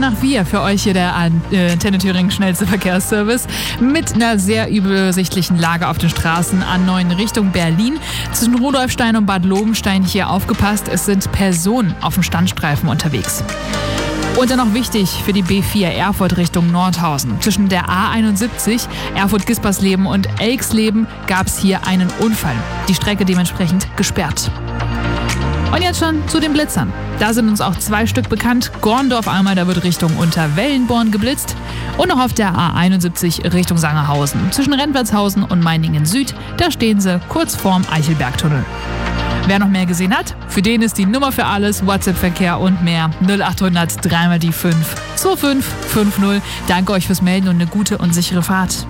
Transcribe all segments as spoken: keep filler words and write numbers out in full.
nach vier für euch hier der äh, Antenne Thüringen schnellste Verkehrsservice mit einer sehr übersichtlichen Lage auf den Straßen A neun Richtung Berlin. Zwischen Rudolfstein und Bad Lobenstein hier aufgepasst, es sind Personen auf dem Standstreifen unterwegs. Und dann noch wichtig für die B vier Erfurt Richtung Nordhausen. Zwischen der A einundsiebzig, Erfurt-Gispersleben und Elxleben gab es hier einen Unfall. Die Strecke dementsprechend gesperrt. Und jetzt schon zu den Blitzern. Da sind uns auch zwei Stück bekannt. Gorndorf einmal, da wird Richtung Unterwellenborn geblitzt. Und noch auf der A einundsiebzig Richtung Sangerhausen. Zwischen Rentwertshausen und Meiningen Süd, da stehen sie kurz vorm Eichelbergtunnel. Wer noch mehr gesehen hat, für den ist die Nummer für alles, WhatsApp-Verkehr und mehr null achthundert drei mal die fünf zwei fünf fünf null. Danke euch fürs Melden und eine gute und sichere Fahrt.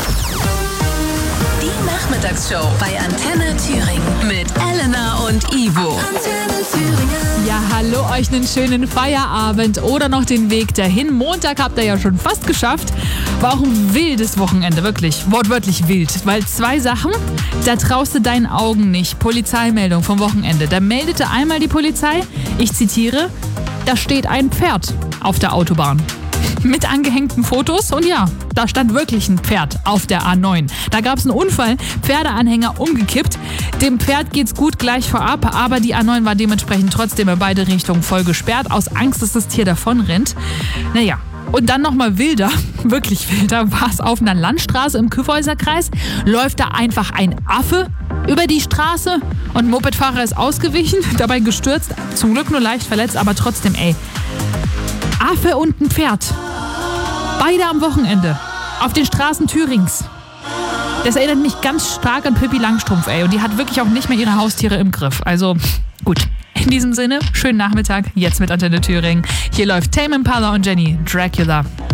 Die Nachmittagsshow bei Antenne Thüringen mit Elena und Ivo. Antenne Thüringen. Ja, hallo, euch einen schönen Feierabend oder noch den Weg dahin. Montag habt ihr ja schon fast geschafft. War auch ein wildes Wochenende, wirklich, wortwörtlich wild. Weil zwei Sachen, da traust du deinen Augen nicht. Polizeimeldung vom Wochenende. Da meldete einmal die Polizei, ich zitiere, da steht ein Pferd auf der Autobahn. Mit angehängten Fotos und ja, da stand wirklich ein Pferd auf der A neun. Da gab es einen Unfall, Pferdeanhänger umgekippt. Dem Pferd geht's gut gleich vorab, aber die A neun war dementsprechend trotzdem in beide Richtungen voll gesperrt, aus Angst, dass das Tier davon rennt. Naja, und dann nochmal wilder, wirklich wilder, war es auf einer Landstraße im Kyffhäuserkreis, läuft da einfach ein Affe über die Straße und ein Mopedfahrer ist ausgewichen, dabei gestürzt, zum Glück nur leicht verletzt, aber trotzdem, ey, Affe und ein Pferd. Beide am Wochenende. Auf den Straßen Thürings. Das erinnert mich ganz stark an Pippi Langstrumpf, ey. Und die hat wirklich auch nicht mehr ihre Haustiere im Griff. Also, gut. In diesem Sinne, schönen Nachmittag. Jetzt mit Antenne Thüringen. Hier läuft Tame Impala und Jenny Dracula.